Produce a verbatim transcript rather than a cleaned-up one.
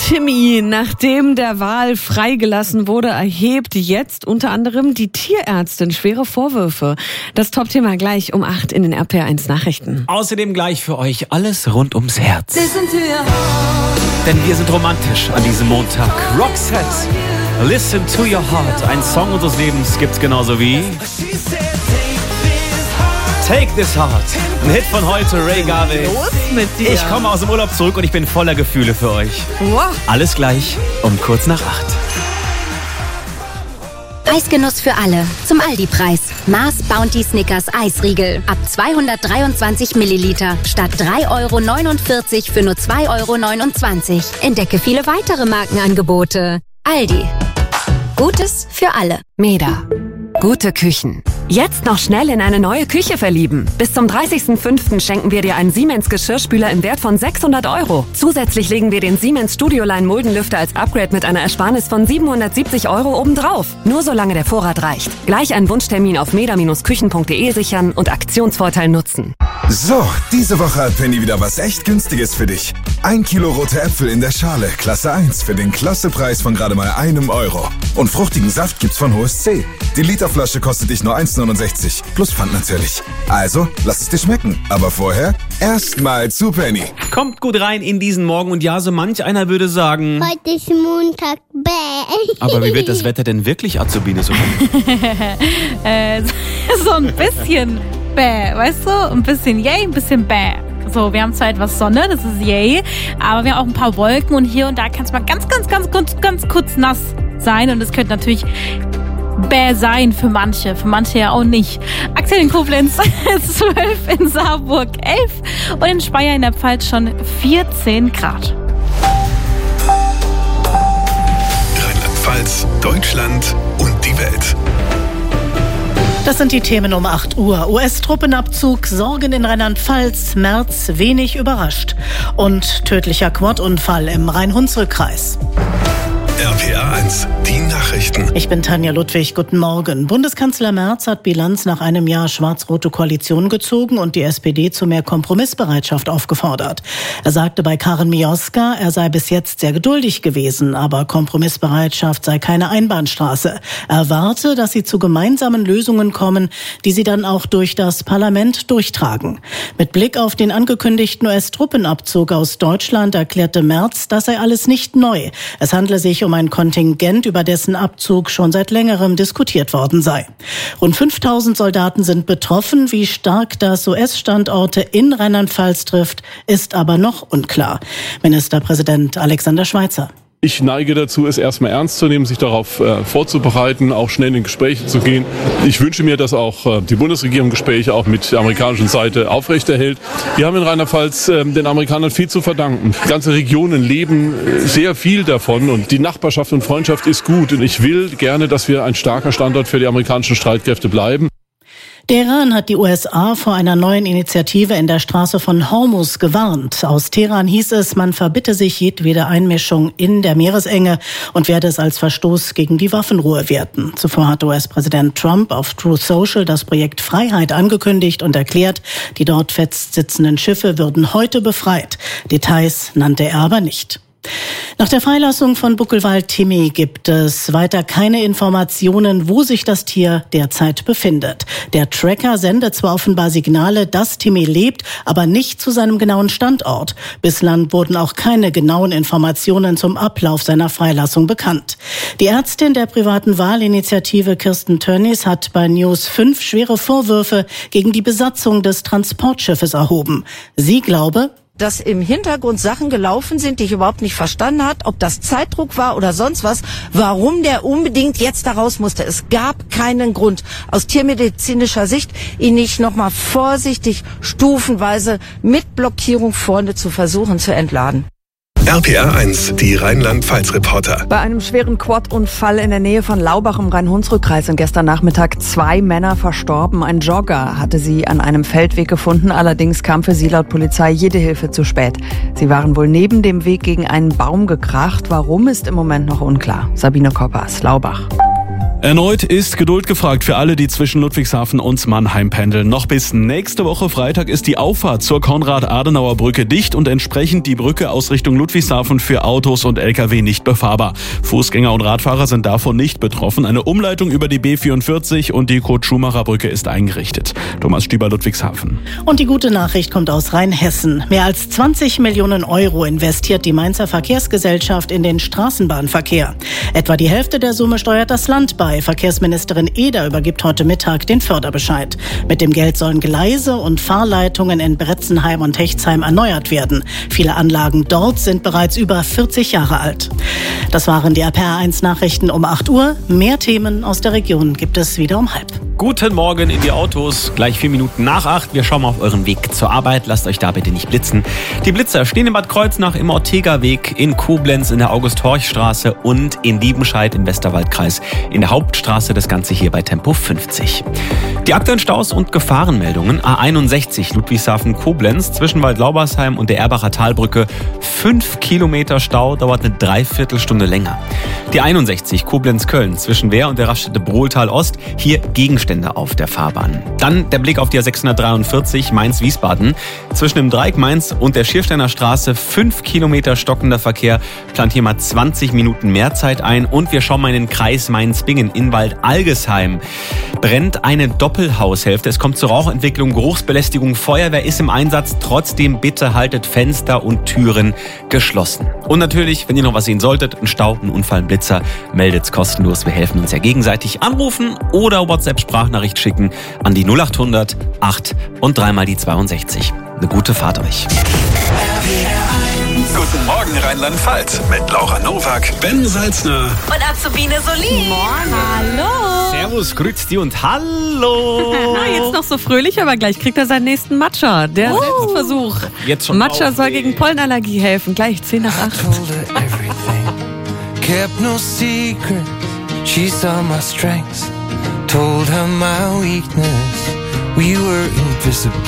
Timmy, nachdem der Wal freigelassen wurde, erhebt jetzt unter anderem die Tierärztin schwere Vorwürfe. Das Top-Thema gleich um acht in den R P R eins Nachrichten. Außerdem gleich für euch alles rund ums Herz. Denn wir sind romantisch an diesem Montag. Roxette, Listen to Your Heart. Ein Song unseres Lebens gibt's genauso wie Take This Heart. Ein Hit von heute, Ray Garvey. Los mit dir. Ich komme aus dem Urlaub zurück und ich bin voller Gefühle für euch. Wow. Alles gleich um kurz nach acht. Eisgenuss für alle. Zum Aldi-Preis. Mars Bounty Snickers Eisriegel. Ab zweihundertdreiundzwanzig Milliliter. Statt drei Euro neunundvierzig für nur zwei Euro neunundzwanzig. Entdecke viele weitere Markenangebote. Aldi. Gutes für alle. Meda. Gute Küchen. Jetzt noch schnell in eine neue Küche verlieben. Bis zum dreißigsten fünften schenken wir dir einen Siemens Geschirrspüler im Wert von sechshundert Euro. Zusätzlich legen wir den Siemens Studioline Muldenlüfter als Upgrade mit einer Ersparnis von siebenhundertsiebzig Euro obendrauf. Nur solange der Vorrat reicht. Gleich einen Wunschtermin auf meda Bindestrich küchen punkt de sichern und Aktionsvorteil nutzen. So, diese Woche hat Penny wieder was echt Günstiges für dich. Ein Kilo rote Äpfel in der Schale, Klasse eins, für den Klassepreis von gerade mal einem Euro. Und fruchtigen Saft gibt's von H S C. Die Literflasche kostet dich nur eins neunundsechzig, plus Pfand natürlich. Also, lass es dir schmecken. Aber vorher erstmal zu Penny. Kommt gut rein in diesen Morgen und ja, so manch einer würde sagen... Heute ist Montag, bäh. Aber wie wird das Wetter denn wirklich, Azubine? So äh, so ein bisschen bäh, weißt du? Ein bisschen yay, ein bisschen bäh. So, wir haben zwar etwas Sonne, das ist yay, aber wir haben auch ein paar Wolken und hier und da kann es mal ganz, ganz, ganz, ganz, ganz kurz nass sein und es könnte natürlich bäh sein für manche, für manche ja auch nicht. Aktuell in Koblenz zwölf, in Saarburg elf und in Speyer in der Pfalz schon vierzehn Grad. Rheinland-Pfalz, Deutschland und die Welt. Das sind die Themen um acht Uhr. U S-Truppenabzug, Sorgen in Rheinland-Pfalz, Merz wenig überrascht. Und tödlicher Quad-Unfall im Rhein-Hunsrück-Kreis. R P R eins, die Nachrichten. Ich bin Tanja Ludwig, guten Morgen. Bundeskanzler Merz hat Bilanz nach einem Jahr schwarz-rote Koalition gezogen und die S P D zu mehr Kompromissbereitschaft aufgefordert. Er sagte bei Karin Mioska, er sei bis jetzt sehr geduldig gewesen, aber Kompromissbereitschaft sei keine Einbahnstraße. Er erwarte, dass sie zu gemeinsamen Lösungen kommen, die sie dann auch durch das Parlament durchtragen. Mit Blick auf den angekündigten U S-Truppenabzug aus Deutschland erklärte Merz, das sei alles nicht neu. Es handle sich um ein Kontingent, über dessen Abzug schon seit längerem diskutiert worden sei. Rund fünftausend Soldaten sind betroffen. Wie stark das U S-Standorte in Rheinland-Pfalz trifft, ist aber noch unklar. Ministerpräsident Alexander Schweitzer. Ich neige dazu, es erstmal ernst zu nehmen, sich darauf äh, vorzubereiten, auch schnell in Gespräche zu gehen. Ich wünsche mir, dass auch äh, die Bundesregierung Gespräche auch mit der amerikanischen Seite aufrechterhält. Wir haben in Rheinland-Pfalz äh, den Amerikanern viel zu verdanken. Ganze Regionen leben äh, sehr viel davon und die Nachbarschaft und Freundschaft ist gut. Und ich will gerne, dass wir ein starker Standort für die amerikanischen Streitkräfte bleiben. Der Iran hat die U S A vor einer neuen Initiative in der Straße von Hormuz gewarnt. Aus Teheran hieß es, man verbitte sich jedwede Einmischung in der Meeresenge und werde es als Verstoß gegen die Waffenruhe werten. Zuvor hat U S-Präsident Trump auf Truth Social das Projekt Freiheit angekündigt und erklärt, die dort festsitzenden Schiffe würden heute befreit. Details nannte er aber nicht. Nach der Freilassung von Buckelwald Timmy gibt es weiter keine Informationen, wo sich das Tier derzeit befindet. Der Tracker sendet zwar offenbar Signale, dass Timmy lebt, aber nicht zu seinem genauen Standort. Bislang wurden auch keine genauen Informationen zum Ablauf seiner Freilassung bekannt. Die Ärztin der privaten Wahlinitiative Kirsten Tönnies hat bei News fünf schwere Vorwürfe gegen die Besatzung des Transportschiffes erhoben. Sie glaube, dass im Hintergrund Sachen gelaufen sind, die ich überhaupt nicht verstanden hat, ob das Zeitdruck war oder sonst was, warum der unbedingt jetzt da raus musste. Es gab keinen Grund, aus tiermedizinischer Sicht, ihn nicht nochmal vorsichtig, stufenweise mit Blockierung vorne zu versuchen zu entladen. R P R eins, die Rheinland-Pfalz-Reporter. Bei einem schweren Quad-Unfall in der Nähe von Laubach im Rhein-Hunsrück-Kreis sind gestern Nachmittag zwei Männer verstorben. Ein Jogger hatte sie an einem Feldweg gefunden, allerdings kam für sie laut Polizei jede Hilfe zu spät. Sie waren wohl neben dem Weg gegen einen Baum gekracht. Warum, ist im Moment noch unklar. Sabine Koppers, Laubach. Erneut ist Geduld gefragt für alle, die zwischen Ludwigshafen und Mannheim pendeln. Noch bis nächste Woche Freitag ist die Auffahrt zur Konrad-Adenauer-Brücke dicht und entsprechend die Brücke aus Richtung Ludwigshafen für Autos und L K W nicht befahrbar. Fußgänger und Radfahrer sind davon nicht betroffen. Eine Umleitung über die B vierundvierzig und die Kurt-Schumacher-Brücke ist eingerichtet. Thomas Stieber, Ludwigshafen. Und die gute Nachricht kommt aus Rheinhessen. Mehr als zwanzig Millionen Euro investiert die Mainzer Verkehrsgesellschaft in den Straßenbahnverkehr. Etwa die Hälfte der Summe steuert das Land bei. Verkehrsministerin Eder übergibt heute Mittag den Förderbescheid. Mit dem Geld sollen Gleise und Fahrleitungen in Bretzenheim und Hechtsheim erneuert werden. Viele Anlagen dort sind bereits über vierzig Jahre alt. Das waren die R P R eins Nachrichten um acht Uhr. Mehr Themen aus der Region gibt es wieder um halb. Guten Morgen in die Autos. Gleich vier Minuten nach acht. Wir schauen mal auf euren Weg zur Arbeit. Lasst euch da bitte nicht blitzen. Die Blitzer stehen in Bad Kreuznach im Ortega-Weg, in Koblenz in der August-Horch-Straße und in Liebenscheid im Westerwaldkreis in der Hauptstraße. Das Ganze hier bei Tempo fünfzig. Die aktuellen Staus und Gefahrenmeldungen. A einundsechzig Ludwigshafen-Koblenz zwischen Waldlaubersheim und der Erbacher Talbrücke. Fünf Kilometer Stau, dauert eine Dreiviertelstunde länger. Die einundsechzig Koblenz-Köln zwischen Wehr und der Raststätte Brohltal-Ost. Hier Gegenstände auf der Fahrbahn. Dann der Blick auf die A sechshundertdreiundvierzig Mainz-Wiesbaden. Zwischen dem Dreieck Mainz und der Schiersteiner Straße fünf Kilometer stockender Verkehr. Plant hier mal zwanzig Minuten mehr Zeit ein. Und wir schauen mal in den Kreis Mainz-Bingen in Waldalgesheim. Brennt eine Doppelhaushälfte. Es kommt zur Rauchentwicklung, Geruchsbelästigung. Feuerwehr ist im Einsatz. Trotzdem bitte haltet Fenster und Türen geschlossen. Und natürlich, wenn ihr noch was sehen solltet, ein Stau, ein Unfall, ein Blitzer, meldet's kostenlos. Wir helfen uns ja gegenseitig. Anrufen oder WhatsApp-Sprachnachricht schicken an die null achthundert acht und dreimal die zweiundsechzig. Eine gute Fahrt euch. Guten Morgen Rheinland-Pfalz mit Laura Nowak, Ben Salzner und Azubine Solin. Hallo. Servus, grüezi und hallo. Jetzt noch so fröhlich, aber gleich kriegt er seinen nächsten Matcha. Der Oh. Selbstversuch. Jetzt schon Matcha soll auflegen. gegen Pollenallergie helfen. Gleich zehn nach acht. Kept no secret, she saw my strengths, told her my weakness, we were invisible.